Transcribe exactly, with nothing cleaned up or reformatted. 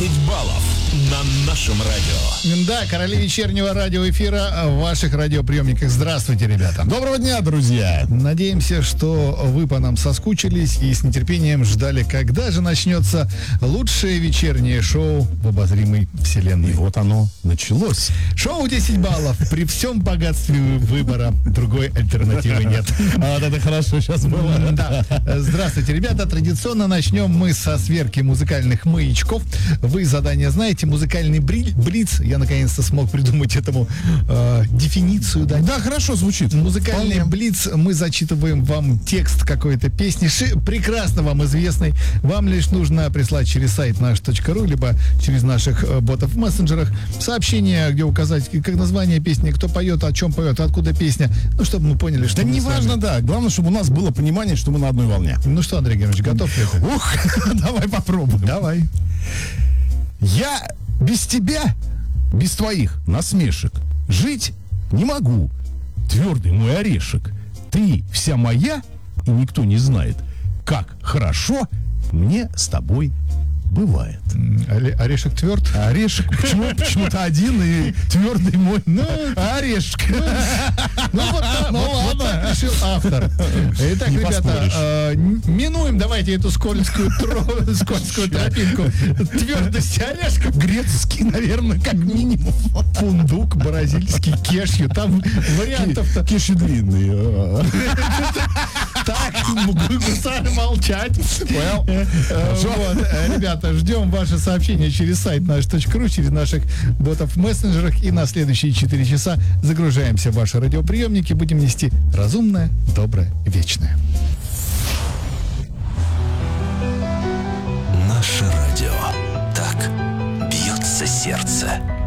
десять баллов на нашем радио. Да, короли вечернего радиоэфира в ваших радиоприемниках. Здравствуйте, ребята. Доброго дня, друзья. Надеемся, что вы по нам соскучились и с нетерпением ждали, когда же начнется лучшее вечернее шоу в обозримой вселенной. И вот оно началось. Шоу десять баллов. При всем богатстве выбора другой альтернативы нет. А вот это хорошо сейчас было. Да. Здравствуйте, ребята. Традиционно начнем мы со сверки музыкальных маячков. Вы задание знаете. Музыкальный блиц. Я наконец-то смог придумать этому э, дефиницию. Да? Да, хорошо звучит. Музыкальный Вполне. блиц. Мы зачитываем вам текст какой-то песни, ши, прекрасно вам известной. Вам лишь нужно прислать через сайт наш точка ру, либо через наших э, ботов в мессенджерах сообщение, где указать как название песни, кто поет, о чем поет, откуда песня. Ну, чтобы мы поняли, что Да мы не с вами. важно, да. Главное, чтобы у нас было понимание, что мы на одной волне. Ну что, Андрей Георгиевич, готов ли ты? Ух, давай попробуем. Давай. Я без тебя, без твоих насмешек жить не могу. Твердый мой орешек. Ты вся моя, и никто не знает, как хорошо мне с тобой бывает. Оре- Орешек тверд. А орешек почему, почему-то один и твердый мой. Ну, орешек. Ну вот, так- Ну, вот- вот ладно. так решил автор. Итак, Не ребята, поспоришь. э, н- минуем давайте эту скользкую, тро- скользкую тропинку. Твердость орешка, Грецкий, наверное, как минимум. фундук, бразильский, кешью. Там вариантов-то Кеши длинные. так, гусары молчать. Понял? Э, э, Вот, э, ребята, ждем ваше сообщение через сайт наш точка ру, через наших ботов в мессенджерах. И на следующие четыре часа загружаемся в ваши радиоприемники. Будем нести разумное, доброе, вечное. Наше радио. Так бьется сердце.